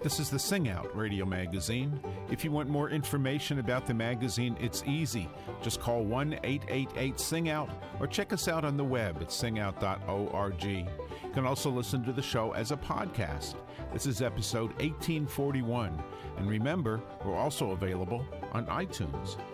This is the Sing Out Radio Magazine. If you want more information about the magazine, it's easy. Just call 1-888-SING-OUT or check us out on the web at singout.org. You can also listen to the show as a podcast. This is episode 1841. And remember, we're also available on iTunes.